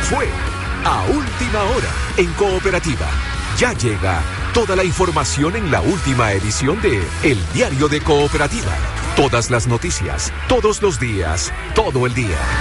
fue a última hora en Cooperativa. Ya llega toda la información en la última edición de El Diario de Cooperativa. Todas las noticias, todos los días, todo el día.